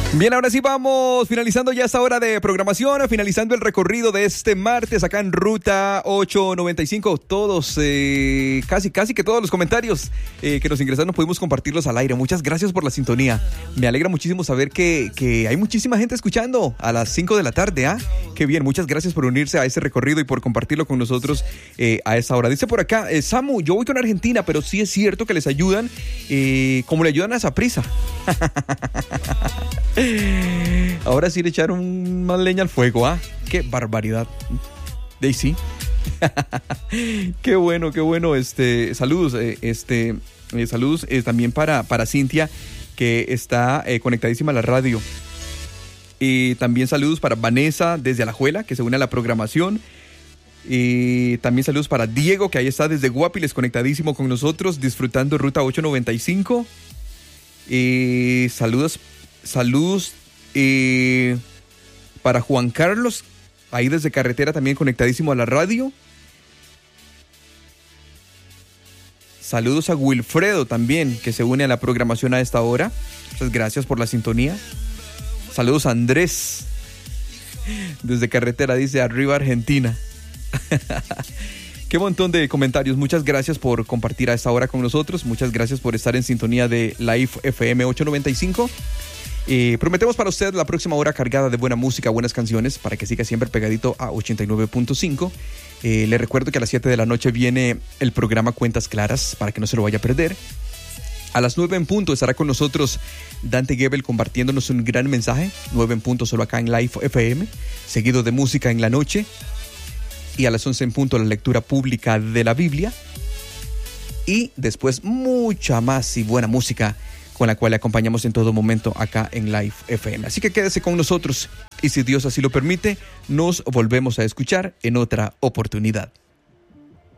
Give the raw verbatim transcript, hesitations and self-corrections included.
Bien, ahora sí vamos finalizando ya esta hora de programación, finalizando el recorrido de este martes acá en Ruta ochocientos noventa y cinco. Todos, eh, casi, casi que todos los comentarios eh, que nos ingresaron pudimos compartirlos al aire. Muchas gracias por la sintonía. Me alegra muchísimo saber que, que hay muchísima gente escuchando a las cinco de la tarde. ¿Ah? Qué bien, muchas gracias por unirse a ese recorrido y por compartirlo con nosotros eh, a esa hora. Dice por acá, eh, Samu, yo voy con Argentina, pero sí es cierto que les ayudan eh, como le ayudan a Saprissa. Ahora sí le echaron más leña al fuego, ¿ah? ¡Qué barbaridad! Daisy. Qué bueno, qué bueno. Este, saludos, eh, este, eh, saludos eh, también para, para Cintia, que está eh, conectadísima a la radio. Y también saludos para Vanessa desde Alajuela, que se une a la programación. Y también saludos para Diego, que ahí está desde Guapiles, conectadísimo con nosotros, disfrutando Ruta ochocientos noventa y cinco. Y saludos, saludos eh, para Juan Carlos, ahí desde Carretera también conectadísimo a la radio. Saludos a Wilfredo también, que se une a la programación a esta hora. Muchas gracias por la sintonía. Saludos a Andrés, desde Carretera, dice arriba Argentina. Qué montón de comentarios. Muchas gracias por compartir a esta hora con nosotros. Muchas gracias por estar en sintonía de Live F M ochocientos noventa y cinco. Eh, prometemos para usted la próxima hora cargada de buena música, buenas canciones, para que siga siempre pegadito a ochenta y nueve punto cinco. Eh, le recuerdo que a las siete de la noche viene el programa Cuentas Claras, para que no se lo vaya a perder. A las nueve en punto estará con nosotros Dante Gebel compartiéndonos un gran mensaje. nueve en punto solo acá en Live F M, seguido de música en la noche. Y a las once en punto la lectura pública de la Biblia. Y después mucha más y buena música con la cual le acompañamos en todo momento acá en Live F M. Así que quédese con nosotros y si Dios así lo permite, nos volvemos a escuchar en otra oportunidad.